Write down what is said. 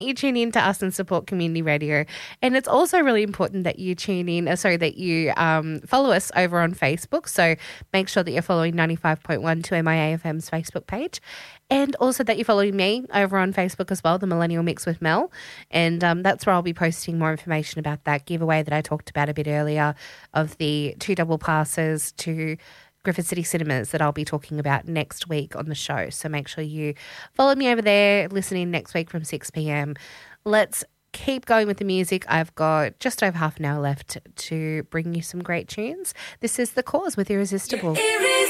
You tune in to us and support community radio. And it's also really important that you that you follow us over on Facebook. So make sure that you're following 95.1 to MIAFM's Facebook page. And also that you're following me over on Facebook as well, The Millennial Mix with Mel. And that's where I'll be posting more information about that giveaway that I talked about a bit earlier of the 2 double passes to Griffith City Cinemas that I'll be talking about next week on the show. So make sure you follow me over there, listen in next week from 6 p.m. Let's keep going with the music. I've got just over half an hour left to bring you some great tunes. This is The Cause with Irresistible.